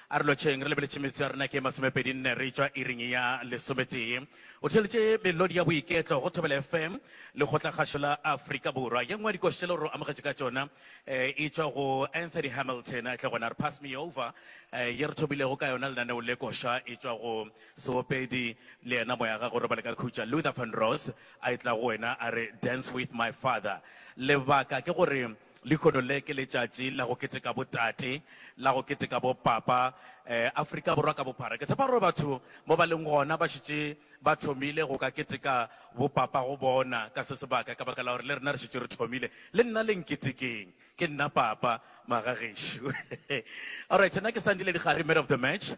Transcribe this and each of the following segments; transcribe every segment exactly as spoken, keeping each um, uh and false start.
a re lotšheng re lebeletse metso ya rena ke masomepedi nne re tšwa iring ya lesometee o theletše melodi ya boiketlo go Thobela F M le kgotlakgašo la Afrika Borwa ye nngwe dikošitše le gore o amogetše ka tšona eh, e tšwa go Anthony Hamilton a tla gona re pass me over eh, ye re thobilego ka yona lenaneo le koša e tšwa go seopedi le yena moya ga gore ba le ka khutša Luther van Ross a e tla go wena a re dance with my father lebaka ke gore likhono le ke letšatši la go keteka botate la go keteka bo papa eh, Afrika Borwa ka bophara ke tshepa gore batho mo ba leng gona ba šetše ba thomile go ka keteka bo papa go bona ka se sebaka ka baka la gore le rena re šetše re thomile le nna le nketekeng ke nna papa magagešo alright nna ke sandile digare man of the match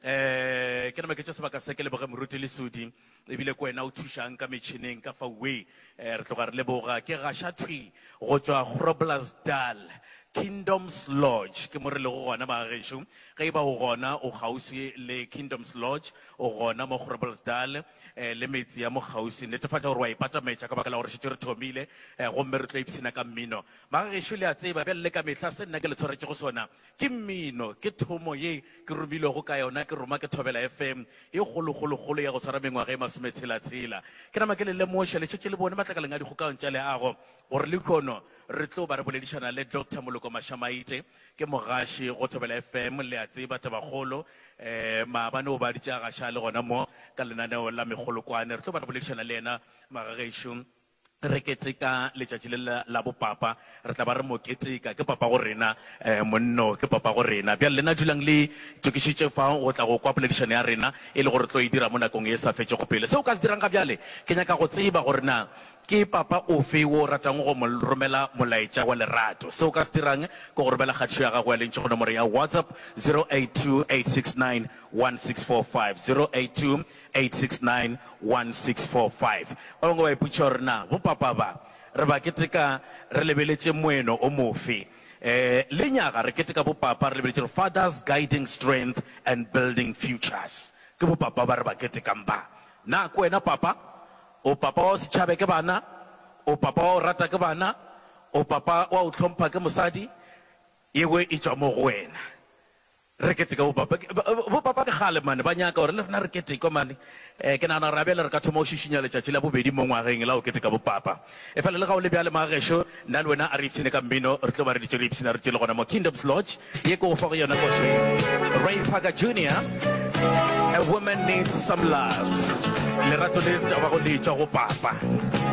eh ke nna ke tšea sebaka se ke leboge moruti le sudi ebile ko wena o thušang ka metšhineng ka fa we eh, re tloga re leboga ke gaša thwi go tšwa Groblersdal Kingdoms Lodge ke mo re le go gona magagešo ge e ba o gona o kgauswi le Kingdoms Lodge o gona mo Groblersdal eh, le metsi ya mo kgauswi netefatša gore wa ipatametša ka baka la gore šetše re thomile eh, gomme re tlo ipsina ka mmino magagešo le a tseba bjale le ka mehla se nna ke le tshwaretše go sona ke mmino ke thomo ye ke romilego ka yona ke roma ke Thobela F M e kgolokgolokgolo ya go tshwara mengwaga e masometshela-tshela ke nama ke le lemoše le tšhetše le bone matlakaleng a dikgokaong tša leago gore le kgono re tlo ba re boledišana le Doctor Moloko Mashamaite ke mogaši go Thobela F M le a tseba tabagolo eh maabane o ba ditše a gaša le gona mo ka lenaneo la megolokwane re tlo ba re boledišana le ena magagešo re keteka letšatši le la la bopapa re tla ba re mo keteka ke papa go rena eh monno ke papa go rena bjale lena dulang le tokišitše fa go tla go kwa poledišano ya rena e le gore tlo e dira mo nakong e sa fetše go pele seo ka se dirang ka bjale ke nyaka go tseba gore na ke papa ofe wo ratang go mo romela molaetša wa lerato seo ka se dirang ke go romela kgatšo ya gago ya lentše go nomoro ya WhatsApp zero eight two eight six nine one six four five zero eight two eight six nine one six four five ba bangwe ba iputša gore na bo papa ba re ba keteka re lebeletše moeno o mofe eh le nyaga re keteka bo papa re lebeletše fathers guiding strength and building futures ke bo papa ba re ba ketekang ba na ko wena papa o papa wa setšhabe ke bana o papa wa o rata ke bana o papa wa o hlompha ke mosadi yewe e tšwa mo go wena re keteka bo papa bo papa ke gale mane ba nyaka gore le rena re keteka mane eh ke nana ra bjale re ka thoma o šišinya letšatši la bobedi mo ngwageng la o keteka bo papa e fela le ga o le bjale magagešo nna le wena a re ipsine ka mmino re tlo ba re ditše re ipsina re tšele gona mo Kingdoms Lodge ye ke go fa go yona košo Ray Parker Junior A woman needs some love lerato le tšwa go le tšwa go papa